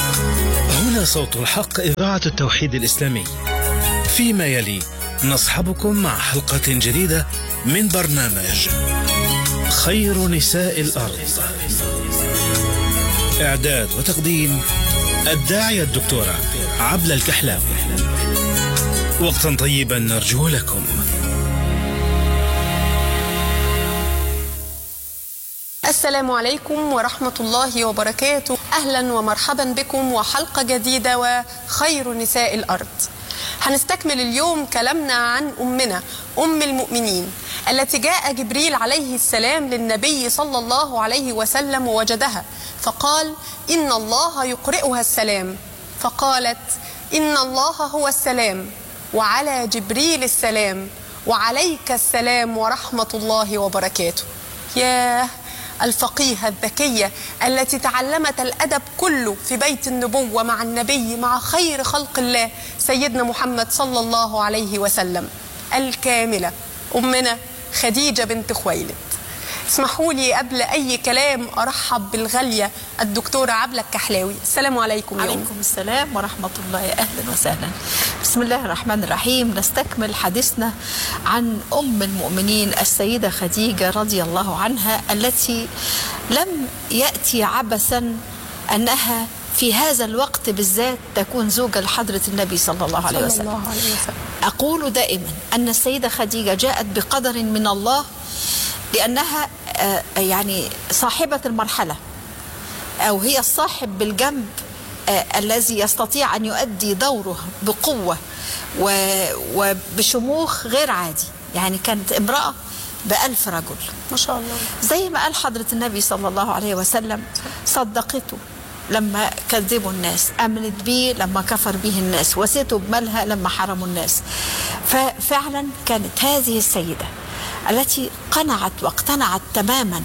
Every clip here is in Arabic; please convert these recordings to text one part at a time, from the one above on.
هنا صوت الحق، إذاعة التوحيد الإسلامي. فيما يلي نصحبكم مع حلقة جديدة من برنامج خير نساء الأرض. إعداد وتقديم الداعية الدكتورة عبلة الكحلاوي. وقتا طيبا نرجو لكم. السلام عليكم ورحمة الله وبركاته. أهلا ومرحبا بكم وحلقة جديدة وخير نساء الأرض. هنستكمل اليوم كلامنا عن أمنا أم المؤمنين التي جاء جبريل عليه السلام للنبي صلى الله عليه وسلم ووجدها فقال: إن الله يقرئها السلام، فقالت: إن الله هو السلام وعلى جبريل السلام وعليك السلام ورحمة الله وبركاته. ياه، الفقيهة الذكية التي تعلمت الأدب كله في بيت النبوة مع النبي، مع خير خلق الله سيدنا محمد صلى الله عليه وسلم، الكاملة أمنا خديجة بنت خويلد. اسمحوا لي قبل أي كلام أرحب بالغالية الدكتورة عبلة الكحلاوي. السلام عليكم. عليكم السلام ورحمة الله، أهلا وسهلا. بسم الله الرحمن الرحيم. نستكمل حديثنا عن أم المؤمنين السيدة خديجة رضي الله عنها، التي لم يأتي عبثا أنها في هذا الوقت بالذات تكون زوجة لحضرة النبي صلى الله عليه وسلم. أقول دائما أن السيدة خديجة جاءت بقدر من الله، لأنها يعني صاحبة المرحلة، أو هي الصاحب بالجنب الذي يستطيع أن يؤدي دوره بقوة وبشموخ غير عادي. يعني كانت امرأة ب1000 رجل ما شاء الله. زي ما قال حضرة النبي صلى الله عليه وسلم: صدقته لما كذبوا الناس، أمنت به لما كفر به الناس، وسيته بمالها لما حرموا الناس. ففعلا كانت هذه السيدة التي قنعت واقتنعت تماما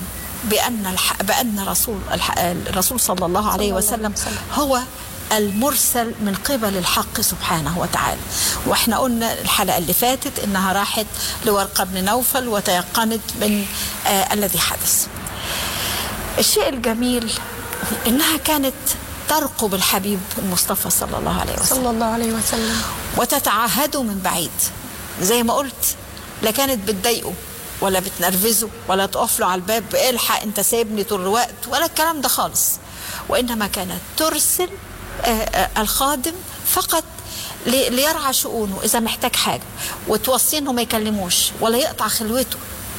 بأن الرسول صلى الله عليه وسلم هو المرسل من قبل الحق سبحانه وتعالى. واحنا قلنا الحلقة اللي فاتت انها راحت لورقة بن نوفل وتيقنت من الذي حدث. الشيء الجميل انها كانت ترقب الحبيب المصطفى صلى الله عليه وسلم وتتعهده من بعيد. زي ما قلت، لا كانت بتضايقه ولا بتنرفزه ولا تقف له على الباب: الحق انت سايبني طول الوقت، ولا الكلام ده خالص. وانما كانت ترسل الخادم فقط ليرعى شؤونه اذا محتاج حاجه، وتوصيه انه ما يكلموش ولا يقطع خلوته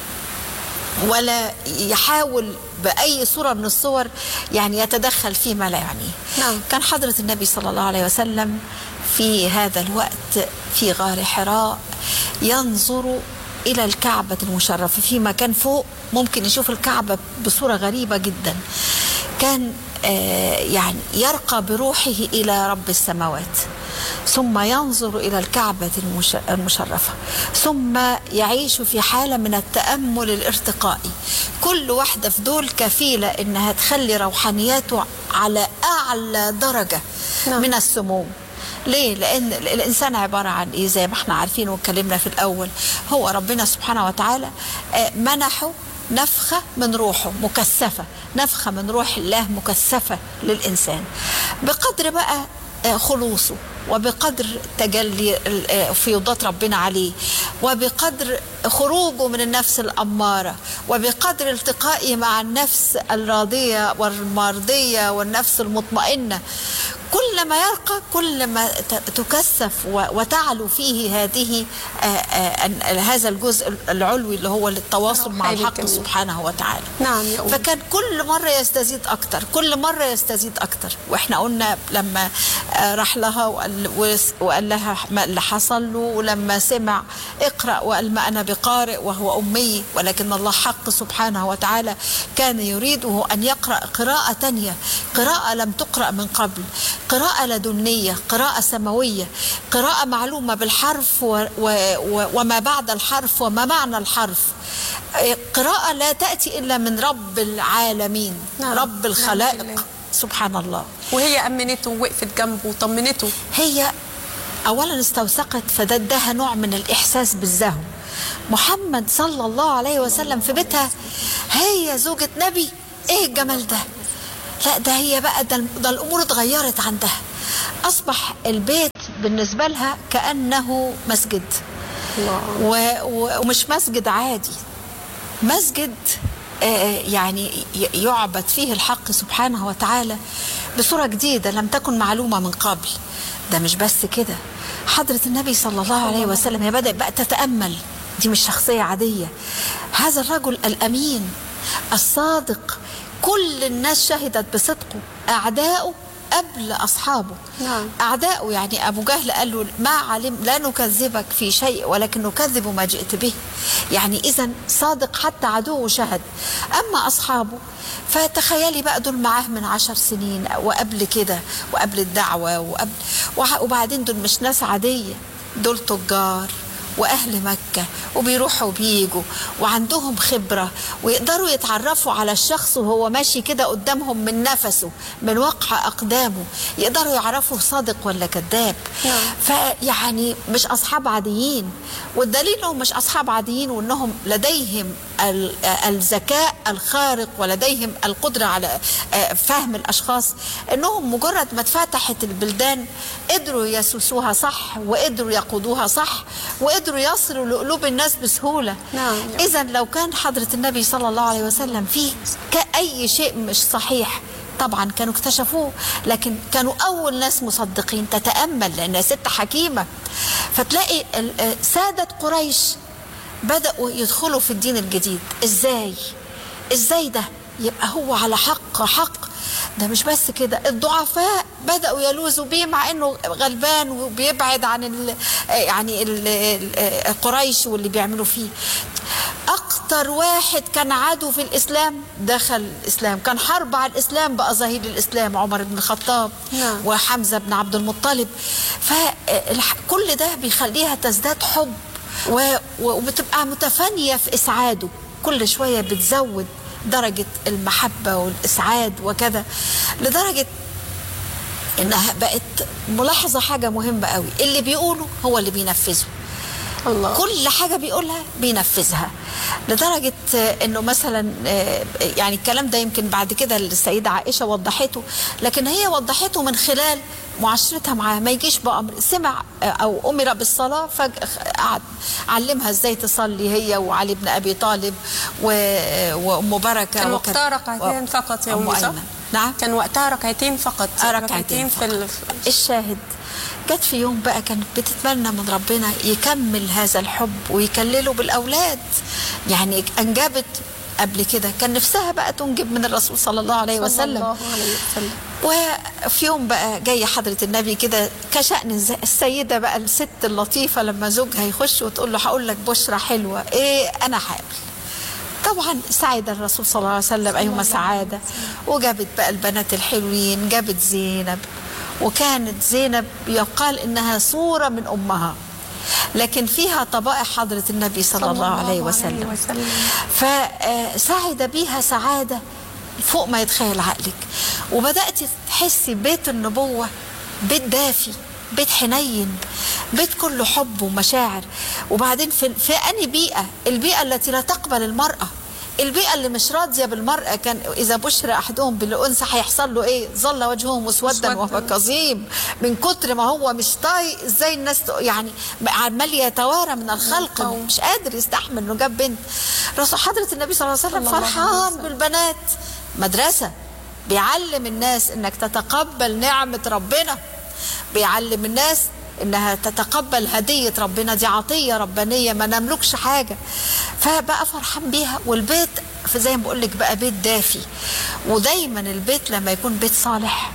ولا يحاول بأي صورة من الصور يعني يتدخل فيما لا يعنيه. نعم. كان حضرة النبي صلى الله عليه وسلم في هذا الوقت في غار حراء ينظر إلى الكعبة المشرفة في مكان فوق، ممكن يشوف الكعبة بصورة غريبة جدا. كان يعني يرقى بروحه إلى رب السماوات، ثم ينظر إلى الكعبة المشرفة، ثم يعيش في حالة من التأمل الارتقائي. كل واحدة في دول كفيلة إنها تخلي روحانياته على أعلى درجة من السمو. ليه؟ لأن الإنسان عبارة عن إيه؟ زي ما احنا عارفين واتكلمنا في الأول، هو ربنا سبحانه وتعالى منحه نفخة من روحه مكثفة، نفخة من روح الله مكثفة للإنسان، بقدر بقى خلوصه وبقدر تجلي فيوضات ربنا عليه، وبقدر خروجه من النفس الأمارة، وبقدر التقائه مع النفس الراضية والمرضية والنفس المطمئنة. كلما يرقى كلما تكثف وتعلو فيه هذا الجزء العلوي اللي هو التواصل مع الحق سبحانه وتعالى. نعم يا أم. فكان كل مرة يستزيد أكتر، كل مرة يستزيد أكتر. وإحنا قلنا لما راح لها وقال لها ما اللي حصل له، ولما سمع اقرأ وقال ما أنا بقارئ وهو أمي، ولكن الله حق سبحانه وتعالى كان يريده أن يقرأ قراءة تانية، قراءة لم تقرأ من قبل، قراءة لدنية، قراءة سماوية، قراءة معلومة بالحرف وما بعد الحرف وما معنى الحرف، قراءة لا تأتي إلا من رب العالمين. نعم. رب الخلائق. نعم. سبحان الله. وهي أمنته ووقفت جنبه وطمنته. هي أولا استوثقت، فده اداها نوع من الإحساس بالزهو. محمد صلى الله عليه وسلم في بيتها، هي زوجة نبي، إيه الجمال ده؟ لا ده هي بقى ده الأمور اتغيرت عندها، أصبح البيت بالنسبة لها كأنه مسجد. ومش مسجد عادي، مسجد يعني يعبد فيه الحق سبحانه وتعالى بصورة جديدة لم تكن معلومة من قبل. ده مش بس كده، حضرة النبي صلى الله عليه وسلم هي بدأت بقى تتأمل، دي مش شخصية عادية، هذا الرجل الأمين الصادق كل الناس شهدت بصدقه، أعداؤه قبل أصحابه. نعم. أعداؤه يعني أبو جهل قال له ما علم لا نكذبك في شيء ولكن نكذب ما جئت به، يعني إذن صادق حتى عدوه شهد. أما أصحابه فتخيلي بقى دول معاه من 10 سنين وقبل كده وقبل الدعوة وبعدين دول مش ناس عادية، دول تجار وأهل مكة وبيروحوا وبيجوا وعندهم خبرة ويقدروا يتعرفوا على الشخص وهو ماشي كده قدامهم من نفسه من وقع أقدامه، يقدروا يعرفوا صادق ولا كذاب. فيعني مش أصحاب عاديين، والدليل أنهم مش أصحاب عاديين وأنهم لديهم الذكاء الخارق ولديهم القدرة على فهم الأشخاص، أنهم مجرد ما اتفتحت البلدان قدروا يسوسوها صح وقدروا يقودوها صح وقدروا يصلوا لقلوب الناس بسهولة. نعم. إذا لو كان حضرة النبي صلى الله عليه وسلم فيه كأي شيء مش صحيح طبعا كانوا اكتشفوه، لكن كانوا أول ناس مصدقين. تتأمل لأنها ست حكيمة، فتلاقي سادة قريش بدأوا يدخلوا في الدين الجديد. إزاي ده يبقى هو على حق؟ ده مش بس كده، الضعفاء بدأوا يلوذوا بيه مع انه غلبان وبيبعد عن قريش واللي بيعملوا فيه. اكتر واحد كان عدو في الاسلام دخل الاسلام، كان حرب على الاسلام بقى ظهير الاسلام، عمر بن الخطاب. نعم. وحمزة بن عبد المطلب. فكل ده بيخليها تزداد حب وبتبقى متفانية في اسعاده، كل شوية بتزود درجة المحبة والإسعاد وكذا، لدرجة إنها بقت ملاحظة حاجة مهمة قوي، اللي بيقوله هو اللي بينفذه. الله. كل حاجة بيقولها بينفذها، لدرجة إنه مثلا يعني الكلام ده يمكن بعد كده السيدة عائشة وضحته، لكن هي وضحته من خلال معاشرتها معاه. ما يجيش بأمر، سمع أو أمر بالصلاة فجأة قعد علمها إزاي تصلي هي وعلي بن أبي طالب وأم بركة. كان وقتها ركعتين فقط يا أم صح؟ نعم كان وقتها ركعتين فقط. ركعتين في الشاهد. جت في يوم بقى كانت بتتمنى من ربنا يكمل هذا الحب ويكلله بالأولاد، يعني أنجبت قبل كده، كان نفسها بقى تنجب من الرسول صلى الله عليه وسلم. وفي يوم بقى جاية حضرة النبي كده كشأن السيدة بقى الست اللطيفة لما زوجها يخش وتقول له هقول لك بشرة حلوة، إيه أنا حامل. طبعا سعد الرسول صلى الله عليه وسلم أيما سعادة، وجابت بقى البنات الحلوين، جابت زينب، وكانت زينب يقال إنها صورة من أمها، لكن فيها طبائع حضرة النبي صلى الله عليه وسلم. فسعد بيها سعادة فوق ما يتخيل عقلك، وبدأت تحسي بيت النبوة بيت دافي، بيت حنين، بيت كله حب ومشاعر. وبعدين في أني بيئة، البيئة التي لا تقبل المرأة، البيئة اللي مش راضية بالمرأة. كان إذا بشر أحدهم بالأنثى هيحصل له إيه؟ ظل وجهه مسودا وهو كظيم، من كتر ما هو مش طايق إزاي الناس يعني عمال يتوارى من الخلق، مش قادر يستحمل إنه جاب بنت. رسول حضرة النبي صلى الله عليه وسلم فرحان بالبنات، مدرسة بيعلم الناس إنك تتقبل نعمة ربنا، بيعلم الناس إنها تتقبل هدية ربنا، دي عطية ربانية ما نملكش حاجة. فبقى فرحان بيها، والبيت زي ما بقول لك بقى بيت دافي. ودايما البيت لما يكون بيت صالح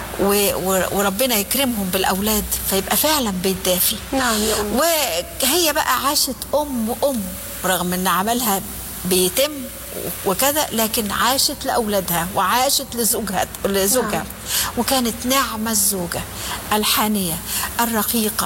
وربنا يكرمهم بالأولاد فيبقى فعلا بيت دافي. نعم يا أم. وهي بقى عاشت أم رغم إن عملها بيتم وكذا، لكن عاشت لأولادها وعاشت لزوجها. نعم. وكانت نعمة الزوجة الحانية الرقيقة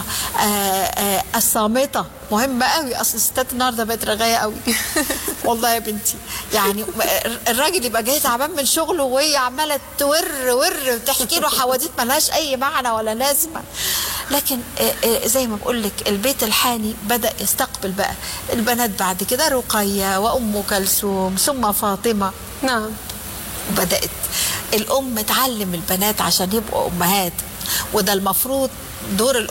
الصامتة، مهمة قوي. أصل الستات النهارده بقت رغاية قوي والله يا بنتي، يعني الراجل يبقى جاي تعبان من شغله وهي عمالة تور تحكي له حواديت ملهاش أي معنى ولا لازمة. لكن زي ما بقول لك البيت الحاني بدأ يستقبل بقى البنات بعد كده، رقية وأم كلثوم ثم فاطمة. نعم. وبدأت الأم تعلم البنات عشان يبقوا أمهات، وده المفروض دور الأم